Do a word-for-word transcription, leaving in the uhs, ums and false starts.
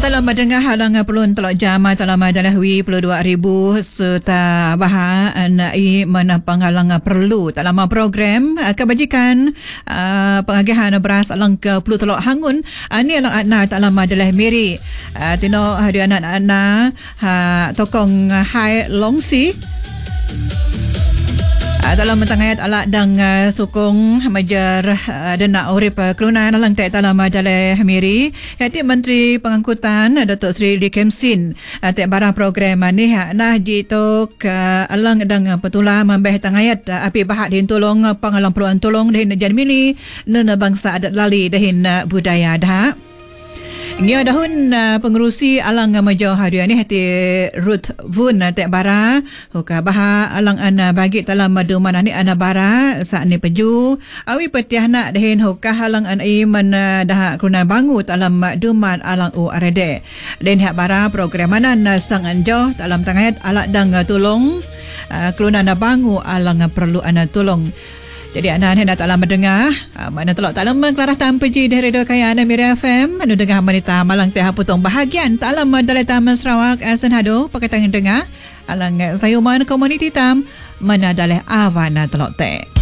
Dalam mendengar halang pelun telok jam dalam adalah wi puluh dua ribu serta bahan nai mana penghalang perlu dalam program kebajikan uh, pengagihan beras alang ke puluh telok hangun ani alang anak dalam adalah miri uh, tino hadiah anak-anak uh, tokong hai longsi dalam mentangayat ala dang uh, sukong majar uh, dana urip uh, kelunan alang tak dalam adalah miri hati Menteri Pengangkutan uh, Datuk Seri Lee Kem Sin uh, tak barang program uh, ni uh, nah jitu uh, alang dang uh, petula membeh tangayat uh, api bahat din tolong uh, pangalang peluang tolong dahin jan mili nena bangsa adat lali dahin uh, budaya dah. Ngia dahun uh, pengerusi alang uh, majau hadiah ni hati Ruth Vun uh, tak bara huka baha alang ana bagi dalam madu mana ni ana bara saat ni peju awi petiah nak dahin huka halang ana iman uh, dah kuna bangu dalam duman alang u arede den hak bara program mana uh, sang anjo dalam tangayat ala dang uh, tolong uh, kelunan uh, bangu alang uh, perlu ana tolong. Jadi anak hendak taklah mendengar uh, mana telok taklah mengkelarah tanpa ji dari Radio Kaya Anak Mira F M anu dengar manita malang teh putong bahagian taklah dalai Taman Sarawak asan hado pakai tangan dengar alang sayuman komuniti tam mana dalai awana telok teh.